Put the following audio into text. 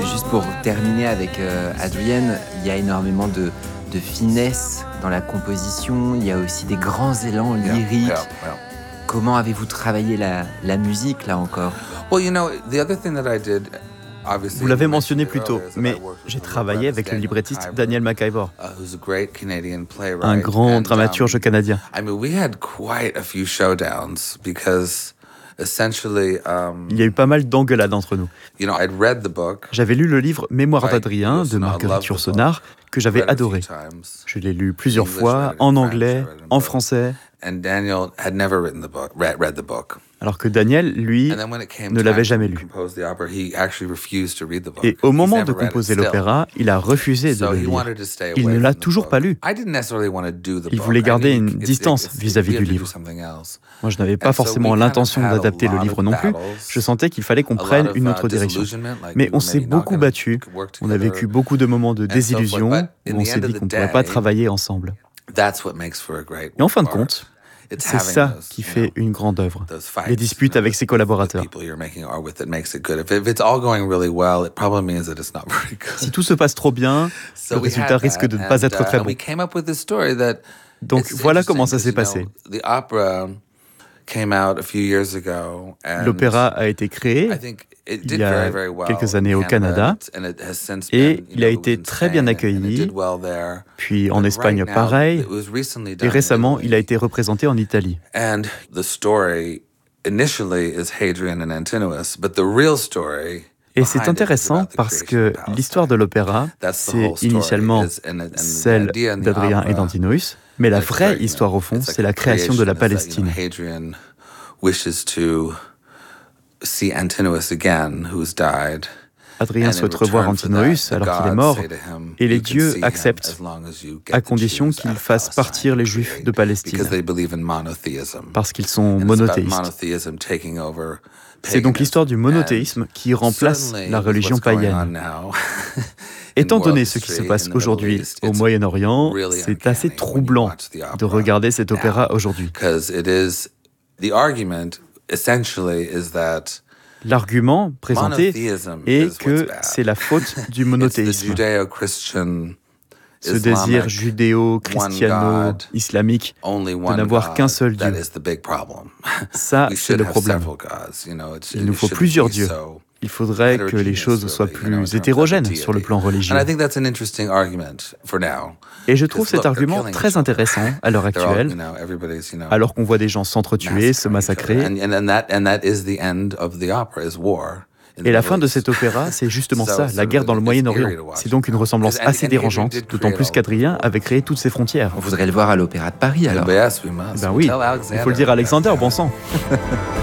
juste pour terminer avec Adrienne, il y a énormément de finesse dans la composition, il y a aussi des grands élans lyriques. Comment avez-vous travaillé la musique, là encore? Vous l'avez mentionné plus tôt, mais j'ai travaillé avec le librettiste Daniel McIvor, un grand dramaturge canadien. Il y a eu pas mal d'engueulades entre nous. J'avais lu le livre Mémoires d'Adrien de Marguerite Yourcenar, que j'avais adoré. Je l'ai lu plusieurs fois, en anglais, en français. Alors que Daniel, lui, ne l'avait jamais lu. Et au moment de composer l'opéra, il a refusé de le lire. Il ne l'a toujours pas lu. Il voulait garder une distance vis-à-vis du livre. Moi, je n'avais pas forcément l'intention d'adapter le livre non plus. Je sentais qu'il fallait qu'on prenne une autre direction. Mais on s'est beaucoup battu. On a vécu beaucoup de moments de désillusion où on s'est dit qu'on ne pourrait pas travailler ensemble. Et en fin de compte, c'est ça qui fait une grande œuvre, les disputes avec ses collaborateurs. Si tout se passe trop bien, le résultat risque de ne pas être très bon. Donc voilà comment ça s'est passé. L'opéra a été créé il y a quelques années au Canada et il a été très bien accueilli, puis en Espagne pareil, et récemment il a été représenté en Italie. Et c'est intéressant parce que l'histoire de l'opéra, c'est initialement celle d'Adrien et d'Antinous, mais la vraie histoire au fond, c'est la création de la Palestine. Adrien souhaite revoir Antinous alors qu'il est mort, et les dieux acceptent à condition qu'ils fassent partir les Juifs de Palestine, parce qu'ils sont monothéistes. C'est donc l'histoire du monothéisme qui remplace la religion païenne. Étant donné ce qui se passe aujourd'hui au Moyen-Orient, c'est assez troublant de regarder cet opéra aujourd'hui. L'argument présenté est que c'est la faute du monothéisme. Ce désir judéo-christiano-islamique de n'avoir qu'un seul Dieu. Ça, c'est le problème. Il nous faut plusieurs dieux. Il faudrait que les choses soient plus hétérogènes sur le plan religieux. Et je trouve cet argument très intéressant à l'heure actuelle, alors qu'on voit des gens s'entretuer, se massacrer. Et la fin de cet opéra, c'est justement ça, la guerre dans le Moyen-Orient. C'est donc une ressemblance assez dérangeante, d'autant plus qu'Adrien avait créé toutes ces frontières. On voudrait le voir à l'Opéra de Paris, alors. Ben oui, il faut le dire à Alexander, bon sang.